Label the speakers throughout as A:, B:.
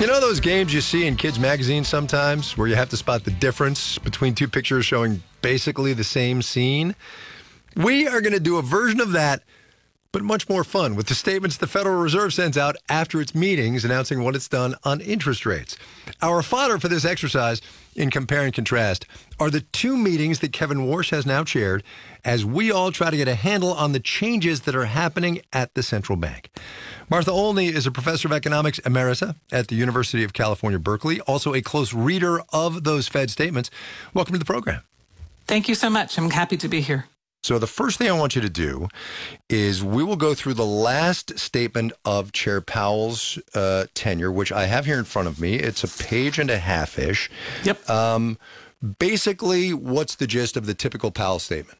A: You know those games you see in kids' magazines sometimes where you have to spot the difference between two pictures showing basically the same scene? We are going to do a version of that, but much more fun with the statements the Federal Reserve sends out after its meetings announcing what it's done on interest rates. Our fodder for this exercise in compare and contrast are the two meetings that Kevin Warsh has now chaired as we all try to get a handle on the changes that are happening at the central bank. Martha Olney is a professor of economics emerita at the University of California, Berkeley, also a close reader of those Fed statements. Welcome to the program.
B: Thank you so much. I'm happy to be here.
A: So the first thing I want you to do is we will go through the last statement of Chair Powell's tenure, which I have here in front of me. It's a page and a half-ish.
B: Yep.
A: Basically, what's the gist of the typical Powell statement?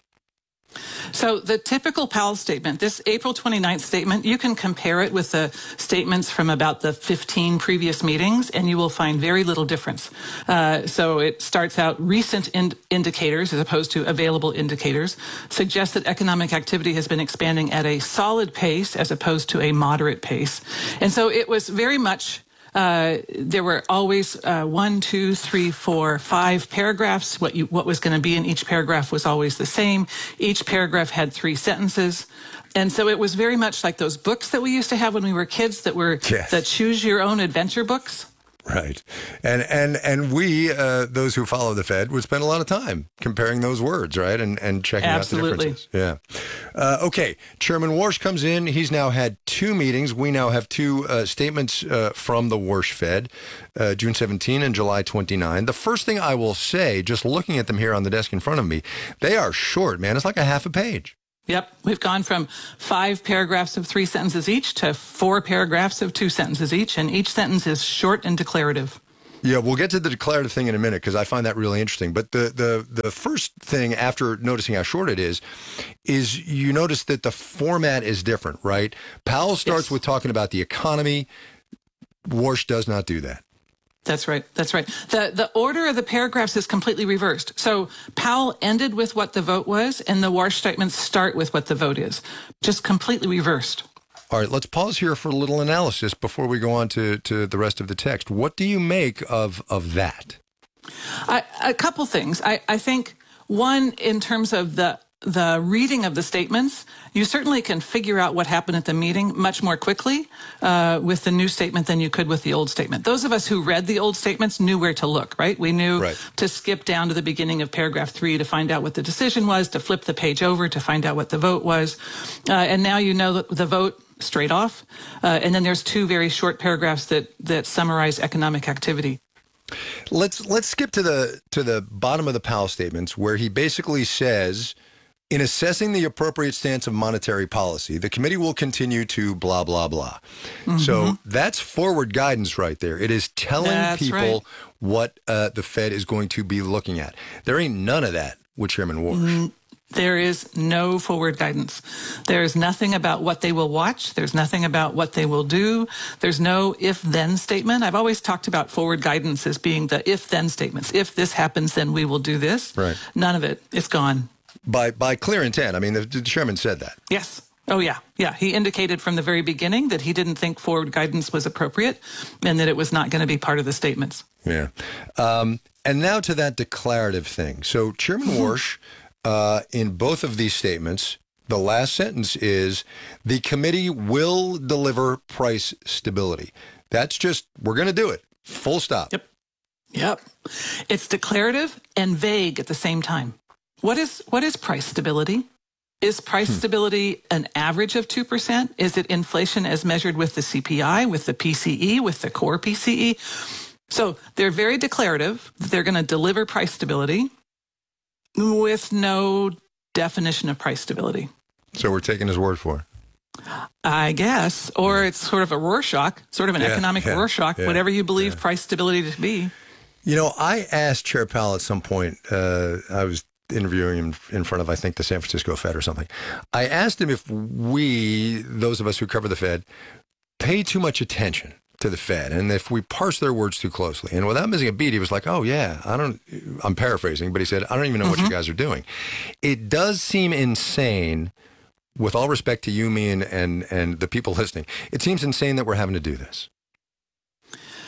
B: So the typical Powell statement, this April 29th statement, you can compare it with the statements from about the 15 previous meetings, and you will find very little difference. So it starts out recent indicators, as opposed to available indicators, suggest that economic activity has been expanding at a solid pace as opposed to a moderate pace. And so it was very much... there were always 1, 2, 3, 4, 5 paragraphs. What was going to be in each paragraph was always the same. Each paragraph had 3 sentences. And so it was very much like those books that we used to have when we were kids that were the choose your own adventure books.
A: Right. And we, those who follow the Fed, would spend a lot of time comparing those words, right? And checking out the differences. Yeah. Okay. Chairman Warsh comes in. He's now had 2 meetings. We now have 2 statements from the Warsh Fed, June 17 and July 29. The first thing I will say, just looking at them here on the desk in front of me, they are short, man. It's like a half a page.
B: Yep. We've gone from 5 paragraphs of 3 sentences each to 4 paragraphs of 2 sentences each, and each sentence is short and declarative.
A: Yeah, we'll get to the declarative thing in a minute because I find that really interesting. But the first thing after noticing how short it is you notice that the format is different, right? Powell starts with talking about the economy. Warsh does not do that.
B: That's right. That's right. The order of the paragraphs is completely reversed. So Powell ended with what the vote was, and the Warsh statements start with what the vote is. Just completely reversed.
A: All right, let's pause here for a little analysis before we go on to the rest of the text. What do you make of that?
B: A couple things. I think, one, in terms of the reading of the statements, you certainly can figure out what happened at the meeting much more quickly with the new statement than you could with the old statement. Those of us who read the old statements knew where to look, right? We knew to skip down to the beginning of paragraph 3 to find out what the decision was, to flip the page over to find out what the vote was. And now you know the vote straight off. And then there's 2 very short paragraphs that summarize economic activity.
A: Let's skip to the bottom of the Powell statements where he basically says, in assessing the appropriate stance of monetary policy, the committee will continue to blah, blah, blah. Mm-hmm. So that's forward guidance right there. It is telling people what the Fed is going to be looking at. There ain't none of that with Chairman Warsh.
B: There is no forward guidance. There is nothing about what they will watch. There's nothing about what they will do. There's no if-then statement. I've always talked about forward guidance as being the if-then statements. If this happens, then we will do this.
A: Right.
B: None of it. It's gone.
A: By clear intent. I mean, the chairman said that.
B: Yes. Oh, yeah. Yeah. He indicated from the very beginning that he didn't think forward guidance was appropriate and that it was not going to be part of the statements.
A: Yeah. And now to that declarative thing. So Chairman Warsh, in both of these statements, the last sentence is, the committee will deliver price stability. That's just, we're going to do it. Full stop.
B: Yep. It's declarative and vague at the same time. What is price stability? Is price stability an average of 2%? Is it inflation as measured with the CPI, with the PCE, with the core PCE? So they're very declarative. They're going to deliver price stability with no definition of price stability.
A: So we're taking his word for it.
B: I guess. Or it's sort of a Rorschach, sort of an economic Rorschach, whatever you believe price stability to be.
A: You know, I asked Chair Powell at some point, I was interviewing him in front of, I think, the San Francisco Fed or something. I asked him if we, those of us who cover the Fed, pay too much attention to the Fed and if we parse their words too closely. And without missing a beat, he was like, oh, yeah, I'm paraphrasing, but he said, I don't even know what you guys are doing. It does seem insane, with all respect to you, me, and the people listening, it seems insane that we're having to do this.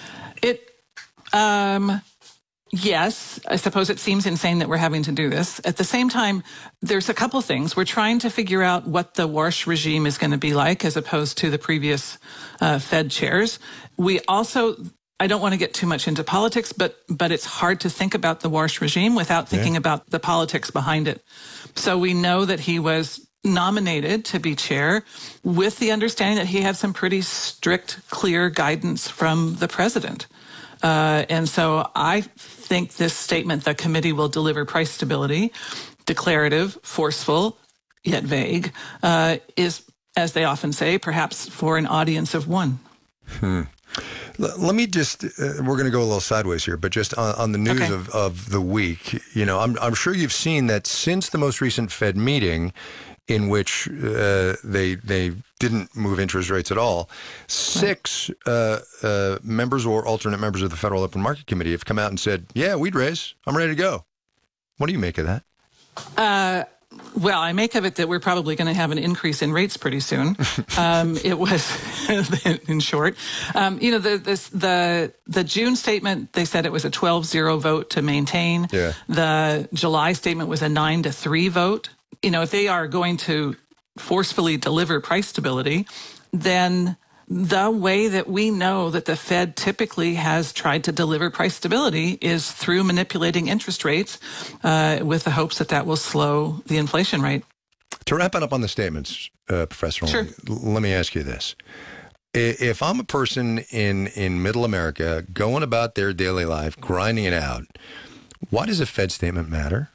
B: Yes, I suppose it seems insane that we're having to do this. At the same time, there's a couple things. We're trying to figure out what the Warsh regime is going to be like as opposed to the previous Fed chairs. We also, I don't want to get too much into politics, but it's hard to think about the Warsh regime without thinking about the politics behind it. So we know that he was nominated to be chair with the understanding that he had some pretty strict, clear guidance from the president. And so I think this statement, the committee will deliver price stability, declarative, forceful, yet vague, is, as they often say, perhaps for an audience of one.
A: Let me just, we're going to go a little sideways here, but just on the news of the week, you know, I'm sure you've seen that since the most recent Fed meeting, in which they didn't move interest rates at all, 6 members or alternate members of the Federal Open Market Committee have come out and said, yeah, we'd raise. I'm ready to go. What do you make of that?
B: Well, I make of it that we're probably going to have an increase in rates pretty soon. It was, in short, you know, the June statement, they said it was a 12-0 vote to maintain.
A: Yeah.
B: The July statement was a 9-3 vote. You know, if they are going to forcefully deliver price stability, then the way that we know that the Fed typically has tried to deliver price stability is through manipulating interest rates with the hopes that that will slow the inflation rate.
A: To wrap it up on the statements, Professor,
B: sure.
A: Let me ask you this. If I'm a person in middle America going about their daily life, grinding it out, why does a Fed statement matter?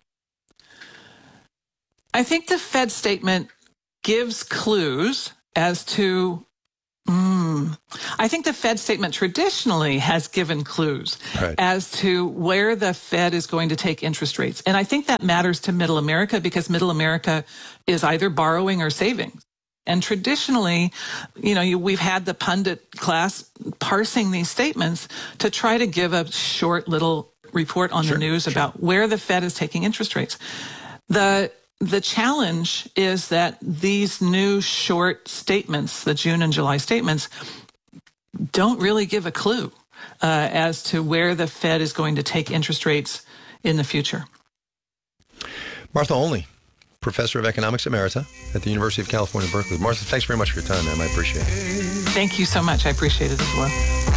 B: I think the Fed statement gives clues as to, I think the Fed statement traditionally has given clues as to where the Fed is going to take interest rates. And I think that matters to middle America because middle America is either borrowing or saving. And traditionally, you know, we've had the pundit class parsing these statements to try to give a short little report on the news about where the Fed is taking interest rates. The challenge is that these new short statements, the June and July statements, don't really give a clue as to where the Fed is going to take interest rates in the future.
A: Martha Olney, Professor of Economics Emerita at the University of California, Berkeley. Martha, thanks very much for your time, ma'am. I appreciate it.
B: Thank you so much. I appreciate it as well.